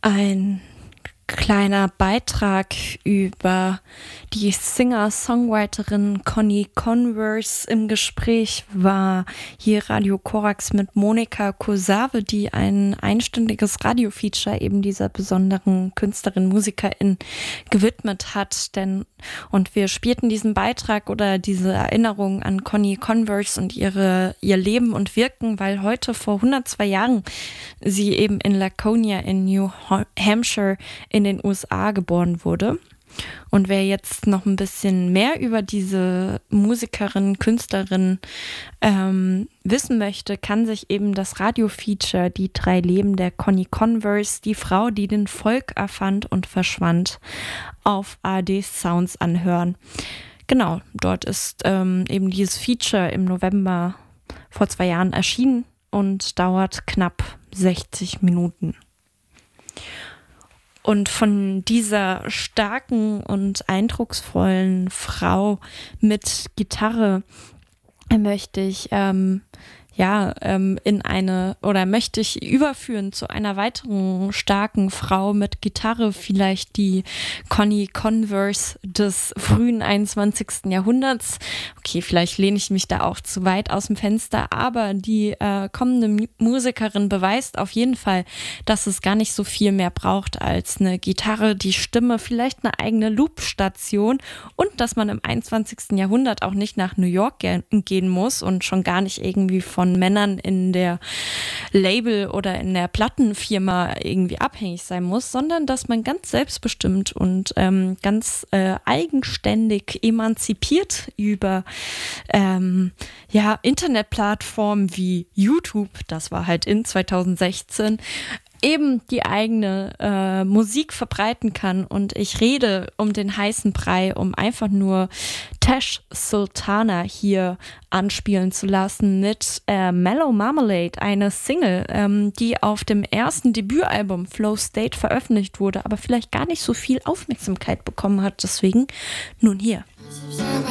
Ein kleiner Beitrag über die Singer-Songwriterin Connie Converse. Im Gespräch war hier Radio Korax mit Monika Kosawe, die ein einstündiges Radiofeature eben dieser besonderen Künstlerin, Musikerin gewidmet hat. Und wir spielten diesen Beitrag oder diese Erinnerung an Connie Converse und ihr Leben und Wirken, weil heute vor 102 Jahren sie eben in Laconia in New Hampshire in den USA geboren wurde. Und wer jetzt noch ein bisschen mehr über diese Musikerin, Künstlerin wissen möchte, kann sich eben das Radiofeature Die 3 Leben der Connie Converse, die Frau, die den Folk erfand und verschwand, auf ARD Sounds anhören. Genau, dort ist eben dieses Feature im November vor 2 Jahren erschienen und dauert knapp 60 Minuten. Und von dieser starken und eindrucksvollen Frau mit Gitarre möchte ich möchte ich überführen zu einer weiteren starken Frau mit Gitarre, vielleicht die Connie Converse des frühen 21. Jahrhunderts. Okay, vielleicht lehne ich mich da auch zu weit aus dem Fenster, aber die kommende Musikerin beweist auf jeden Fall, dass es gar nicht so viel mehr braucht als eine Gitarre, die Stimme, vielleicht eine eigene Loopstation und dass man im 21. Jahrhundert auch nicht nach New York gehen muss und schon gar nicht irgendwie von Männern in der Label- oder in der Plattenfirma irgendwie abhängig sein muss, sondern dass man ganz selbstbestimmt und ganz eigenständig emanzipiert über Internetplattformen wie YouTube, das war halt in 2016, eben die eigene Musik verbreiten kann. Und ich rede um den heißen Brei, um einfach nur Tash Sultana hier anspielen zu lassen mit Mellow Marmalade, eine Single, die auf dem ersten Debütalbum Flow State veröffentlicht wurde, aber vielleicht gar nicht so viel Aufmerksamkeit bekommen hat. Deswegen nun hier.